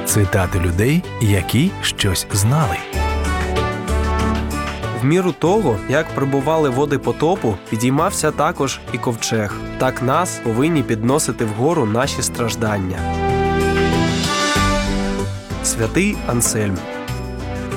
Цитати людей, які щось знали. В міру того, як прибували води потопу, підіймався також і ковчег. Так нас повинні підносити вгору наші страждання. Святий Ансельм.